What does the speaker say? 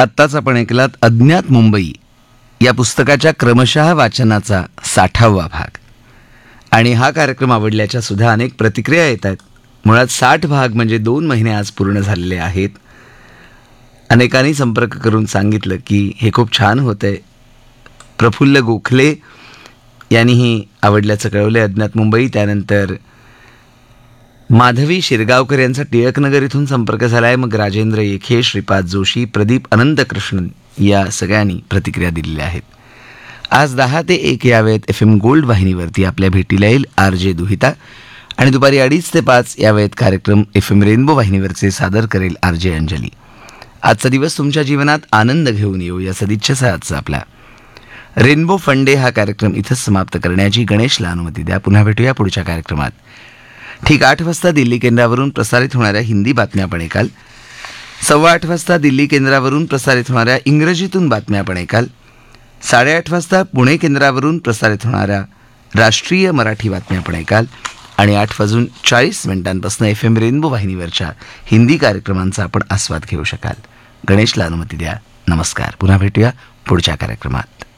आत्ताच आपण ऐकलात अज्ञात मुंबई या पुस्तकाच्या क्रमशः वाचनाचा 60वा भाग. आणि हा कार्यक्रम आवडल्याच्या सुद्धा अनेक प्रतिक्रिया येत आहेत. मुळात 60 भाग म्हणजे 2 महिने आज पूर्ण झालेले आहेत. अनेकांनी संपर्क करून सांगितलं की हे खूप छान होतंय. प्रफुल्ल गोखले यांनीही आवडल्याचं कळवलं अज्ञात मुंबई. त्यानंतर माधवी शिरगावकर यांचा टिळकनगर इथून संपर्क झाला आहे. मग राजेंद्र येखे, श्रीपाद जोशी, प्रदीप अनंतकृष्णन या सगळ्यांनी प्रतिक्रिया दिलेल्या आहेत. आज 10 ते 1 या वेळेत FM गोल्ड वाहिनीवरती आपल्या भेटीला येईल RJ दुहिता आणि दुपारी 2:30 ते 5 या वेळेत कार्यक्रम FM रेनबो वाहिनीवरचे सादर करेल RJ अंजली. आजचा दिवस तुमच्या जीवनात आनंद घेऊन येऊ या सदिच्छेचा आजचा आपला रेनबो फंडे हा कार्यक्रम इथंच समाप्त करण्याची गणेशला अनुमती द्या. पुन्हा भेटूया पुढच्या कार्यक्रमात. ठीक 8 वाजता दिल्ली केंद्रावरून प्रसारित होणाऱ्या हिंदी बातम्या आपण ऐकाल. 8:15 वाजता दिल्ली केंद्रावरून प्रसारित होणाऱ्या इंग्रजीतून बातम्या आपण ऐकाल. 8:30 वाजता पुणे केंद्रावरून प्रसारित होणाऱ्या राष्ट्रीय मराठी बातम्या आपण ऐकाल. आणि 8:40 FM रेनबो वाहिनीवरच्या हिंदी कार्यक्रमांचा आपण आस्वाद घेऊ शकाल. गणेशला अनुमती द्या. नमस्कार. पुन्हा भेटूया पुढच्या कार्यक्रमात.